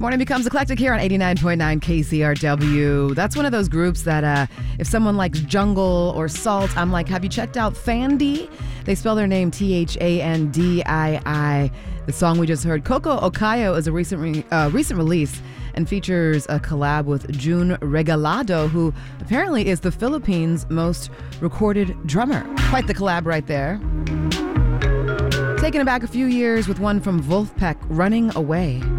Morning becomes eclectic here on 89.9 KCRW. That's one of those groups that if someone likes jungle or salt, I'm like, have you checked out Thandi? They spell their name Thandii. The song we just heard, Coco Okayo, is a recent release and features a collab with June Regalado, who apparently is the Philippines' most recorded drummer. Quite the collab right there. Taking it back a few years with one from Wolfpack, Running Away.